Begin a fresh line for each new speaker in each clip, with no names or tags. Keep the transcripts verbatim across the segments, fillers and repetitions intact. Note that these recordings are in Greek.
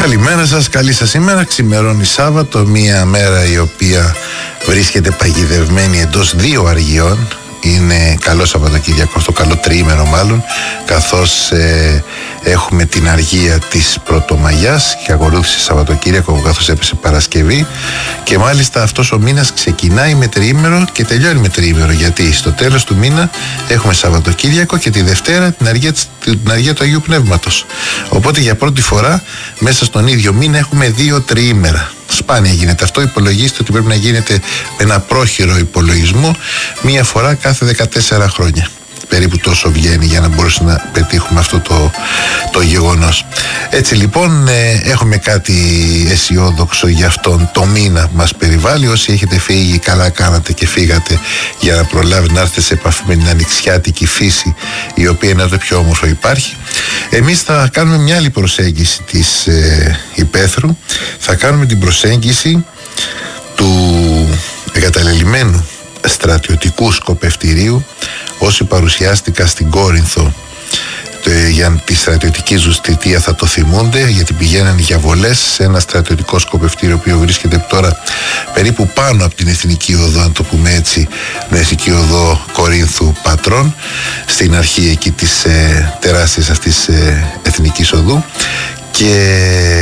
Καλημέρα σας, καλή σας ημέρα. Ξημερώνει Σάββατο, μία μέρα η οποία βρίσκεται παγιδευμένη εντός δύο αργιών. Είναι καλό Σαββατοκύριακο, το καλό τριήμερο μάλλον, καθώς ε, έχουμε την αργία της Πρωτομαγιάς και ακολούθησε Σαββατοκύριακο καθώς έπεσε Παρασκευή, και μάλιστα αυτός ο μήνας ξεκινάει με τριήμερο και τελειώνει με τριήμερο, γιατί στο τέλος του μήνα έχουμε Σαββατοκύριακο και τη Δευτέρα την αργία, την αργία του Αγίου Πνεύματος. Οπότε για πρώτη φορά μέσα στον ίδιο μήνα έχουμε δύο τριήμερα. Σπάνια γίνεται αυτό. Υπολογίστε ότι πρέπει να γίνεται με ένα πρόχειρο υπολογισμό μία φορά κάθε δεκατέσσερα χρόνια. Περίπου τόσο βγαίνει για να μπορέσουμε να πετύχουμε αυτό το, το γεγονός. Έτσι λοιπόν ε, έχουμε κάτι αισιόδοξο για αυτόν το μήνα που μας περιβάλλει. Όσοι έχετε φύγει, καλά κάνατε και φύγατε για να προλάβετε να έρθετε σε επαφή με την ανοιξιάτικη φύση, η οποία είναι το πιο όμορφο υπάρχει. Εμείς θα κάνουμε μια άλλη προσέγγιση της ε, υπαίθρου. Θα κάνουμε την προσέγγιση του εγκαταλελειμμένου στρατιωτικού σκοπευτηρίου. Όσοι παρουσιάστηκα στην Κόρινθο για τη στρατιωτική ζουστητεία θα το θυμούνται, γιατί πηγαίνανε για βολές σε ένα στρατιωτικό σκοπευτήριο, ο οποίο βρίσκεται τώρα περίπου πάνω από την Εθνική Οδό, αν το πούμε έτσι, την Εθνική Οδό Κορίνθου Πατρών, στην αρχή εκεί της ε, τεράστιας αυτής ε, Εθνικής Οδού. Και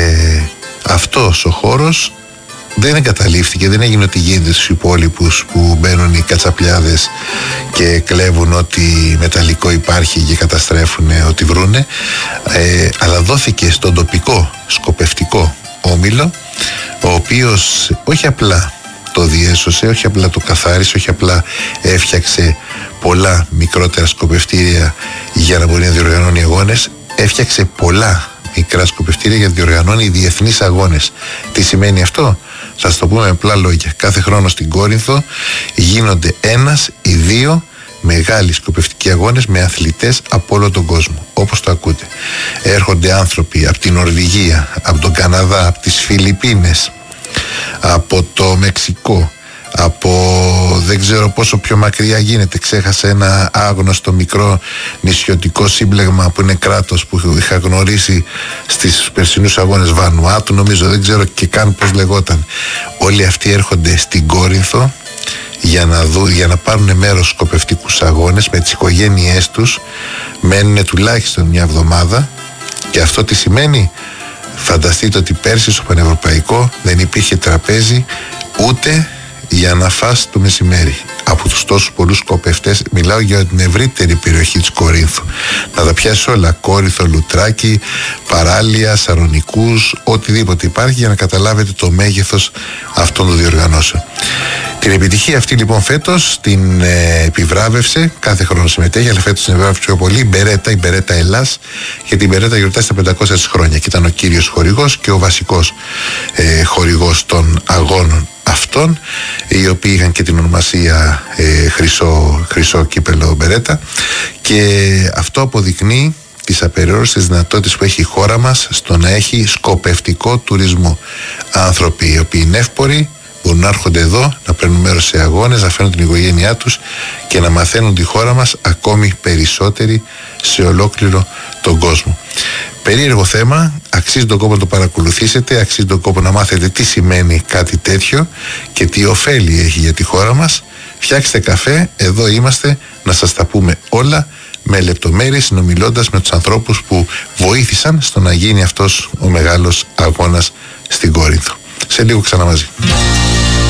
αυτός ο χώρος δεν εγκαταλείφθηκε, δεν έγινε ό,τι γίνεται στους υπόλοιπους που μπαίνουν οι κατσαπλιάδες και κλέβουν ό,τι μεταλλικό υπάρχει και καταστρέφουν ό,τι βρούνε, ε, αλλά δόθηκε στον τοπικό σκοπευτικό όμιλο, ο οποίος όχι απλά το διέσωσε, όχι απλά το καθάρισε, όχι απλά έφτιαξε πολλά μικρότερα σκοπευτήρια για να μπορεί να διοργανώνει αγώνες, έφτιαξε πολλά μικρά σκοπευτήρια για να διοργανώνει διεθνείς αγώνες. Τι σημαίνει αυτό? Θα σας το πούμε με απλά λόγια. Κάθε χρόνο στην Κόρινθο γίνονται ένας ή δύο μεγάλοι σκοπευτικοί αγώνες με αθλητές από όλο τον κόσμο. Όπως το ακούτε. Έρχονται άνθρωποι από την Νορβηγία, από τον Καναδά, από τις Φιλιππίνες, από το Μεξικό, από δεν ξέρω πόσο πιο μακριά γίνεται. Ξέχασα ένα άγνωστο μικρό νησιωτικό σύμπλεγμα που είναι κράτος που είχα γνωρίσει στις περσινούς αγώνες, Βανουάτου νομίζω, δεν ξέρω και καν πως λεγόταν. Όλοι αυτοί έρχονται στην Κόρινθο για να, δω, για να πάρουν μέρος σκοπευτικούς αγώνες με τις οικογένειές τους. Μένουν τουλάχιστον μια εβδομάδα. Και αυτό τι σημαίνει? Φανταστείτε ότι πέρσι στο Πανευρωπαϊκό δεν υπήρχε τραπέζι ούτε για να φας το μεσημέρι. Από τους τόσους πολλούς σκοπευτές, μιλάω για την ευρύτερη περιοχή της Κορίνθου. Να τα πιάσει όλα, Κόρινθο, Λουτράκι, Παράλια, Σαρονικούς, οτιδήποτε υπάρχει, για να καταλάβετε το μέγεθος αυτών των διοργανώσεων. Την επιτυχία αυτή λοιπόν φέτος την ε, επιβράβευσε, κάθε χρόνο συμμετέχει, αλλά φέτος την επιβράβευσε πιο πολύ η Μπερέτα, η Μπερέτα Ελλάς, και την Μπερέτα γιορτάζει τα πεντακόσια χρόνια και ήταν ο κύριος χορηγός και ο βασικός ε, χορηγός των αγώνων αυτών, οι οποίοι είχαν και την ονομασία ε, χρυσό, χρυσό κύπελο Μπερέτα, και αυτό αποδεικνύει τις απεριόριστες δυνατότητες που έχει η χώρα μας στο να έχει σκοπευτικό τουρισμό. Άνθρωποι οι οποίοι είναι εύποροι μπορούν να έρχονται εδώ, να παίρνουν μέρος σε αγώνες, να φέρνουν την οικογένειά τους και να μαθαίνουν τη χώρα μας ακόμη περισσότεροι σε ολόκληρο τον κόσμο. Περίεργο θέμα, αξίζει τον κόπο να το παρακολουθήσετε, αξίζει τον κόπο να μάθετε τι σημαίνει κάτι τέτοιο και τι ωφέλη έχει για τη χώρα μας. Φτιάξτε καφέ, εδώ είμαστε να σας τα πούμε όλα με λεπτομέρειες, συνομιλώντας με τους ανθρώπους που βοήθησαν στο να γίνει αυτός ο μεγάλος αγώνας στην Κόρινθο. Σε λίγο ξανά μαζί.